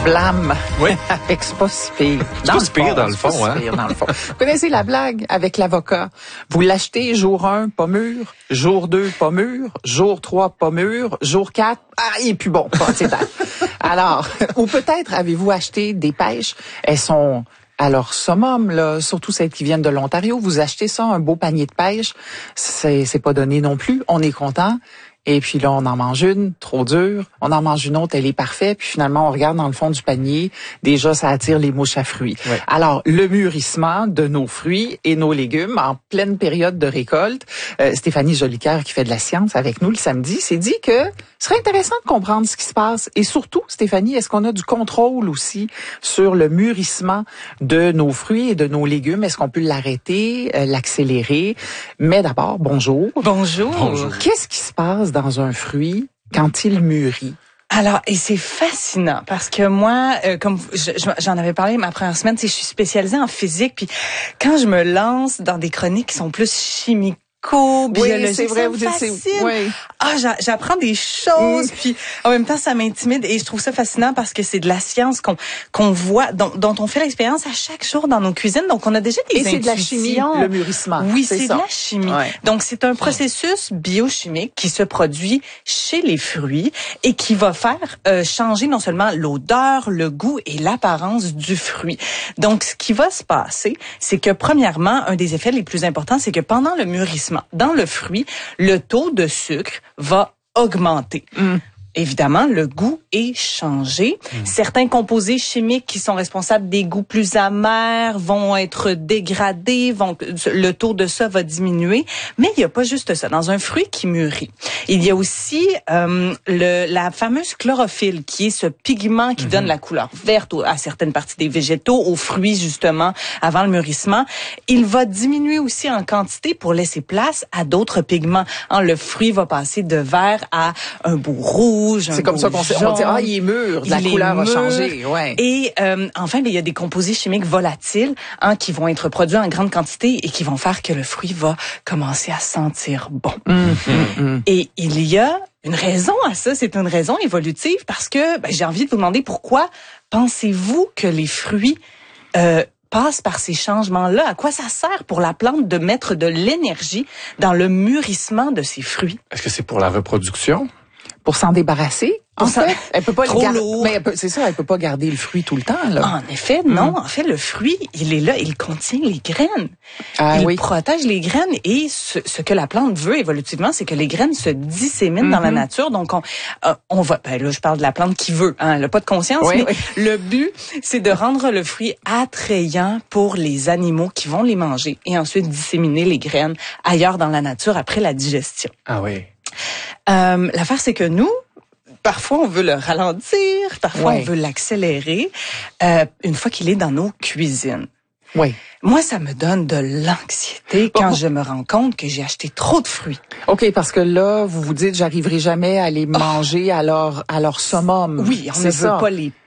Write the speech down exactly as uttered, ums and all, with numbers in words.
Blam. Oui. Avec c'est pas si pire. C'est pas si pire dans le fond, hein. Dans le fond. Vous connaissez la blague avec l'avocat. Vous l'achetez jour un, pas mûr. Jour deux, pas mûr. Jour trois, pas mûr. Jour quatre, ah, il est plus bon. Pas, c'est Alors, ou peut-être avez-vous acheté des pêches. Elles sont à leur summum, là, surtout celles qui viennent de l'Ontario. Vous achetez ça, un beau panier de pêche. C'est, c'est pas donné non plus. On est content. Et puis là, on en mange une, trop dure. On en mange une autre, elle est parfaite. Puis finalement, on regarde dans le fond du panier. Déjà, ça attire les mouches à fruits. Ouais. Alors, le mûrissement de nos fruits et nos légumes en pleine période de récolte. Euh, Stéphanie Jolicoeur, qui fait de la science avec nous le samedi, s'est dit que ce serait intéressant de comprendre ce qui se passe. Et surtout, Stéphanie, est-ce qu'on a du contrôle aussi sur le mûrissement de nos fruits et de nos légumes? Est-ce qu'on peut l'arrêter, euh, l'accélérer? Mais d'abord, bonjour. Bonjour. Bonjour. Qu'est-ce qui se passe dans un fruit quand il mûrit? Alors, et c'est fascinant parce que moi, euh, comme je, j'en avais parlé ma première semaine, tu sais, je suis spécialisée en physique, puis quand je me lance dans des chroniques qui sont plus chimiques, biologique, oui, c'est vrai, ça vous me dites, fascine. Oui. Ah, j'apprends des choses, mmh. puis en même temps, ça m'intimide et je trouve ça fascinant parce que c'est de la science qu'on qu'on voit, dont, dont on fait l'expérience à chaque jour dans nos cuisines. Donc, on a déjà des et intuitions. Et c'est de la chimie, le mûrissement. Oui, c'est, c'est de la chimie. Ouais. Donc, c'est un processus biochimique qui se produit chez les fruits et qui va faire euh, changer non seulement l'odeur, le goût et l'apparence du fruit. Donc, ce qui va se passer, c'est que premièrement, un des effets les plus importants, c'est que pendant le mûrissement, dans le fruit, le taux de sucre va augmenter. Mm. Évidemment, le goût est changé. Mmh. Certains composés chimiques qui sont responsables des goûts plus amers vont être dégradés, vont, le taux de ça va diminuer. Mais il n'y a pas juste ça. Dans un fruit qui mûrit, il y a aussi euh, le, la fameuse chlorophylle, qui est ce pigment qui mmh. donne la couleur verte à certaines parties des végétaux, aux fruits justement, avant le mûrissement. Il va diminuer aussi en quantité pour laisser place à d'autres pigments. Hein, le fruit va passer de vert à un beau rouge. C'est comme ça qu'on sait, on dit, ah, il est mûr, la couleur a changé, ouais. Et, euh, enfin, il y a des composés chimiques volatiles, hein, qui vont être produits en grande quantité et qui vont faire que le fruit va commencer à sentir bon. Mm-hmm. Mm-hmm. Et il y a une raison à ça, c'est une raison évolutive parce que, ben, j'ai envie de vous demander pourquoi pensez-vous que les fruits, euh, passe par ces changements-là? À quoi ça sert pour la plante de mettre de l'énergie dans le mûrissement de ses fruits? Est-ce que c'est pour la reproduction? Pour s'en débarrasser, en ça, fait, elle peut pas trop le garder. lourd. Mais elle peut, c'est ça, elle peut pas garder le fruit tout le temps, là. En effet, non. Mm. En fait, le fruit, il est là, il contient les graines. Ah, il oui. protège les graines et ce, ce que la plante veut évolutivement, c'est que les graines se disséminent mm-hmm. dans la nature. Donc, on, euh, on va, ben là, je parle de la plante qui veut, hein, elle n'a pas de conscience, oui, mais oui. le but, c'est de rendre le fruit attrayant pour les animaux qui vont les manger et ensuite disséminer les graines ailleurs dans la nature après la digestion. Ah oui. Euh, l'affaire, c'est que nous, parfois, on veut le ralentir, parfois, ouais. on veut l'accélérer, euh, une fois qu'il est dans nos cuisines. Oui. Moi, ça me donne de l'anxiété quand oh. je me rends compte que j'ai acheté trop de fruits. OK, parce que là, vous vous dites, j'arriverai jamais à les manger oh. à leur, à leur summum. Oui, on c'est ne ça. veut pas les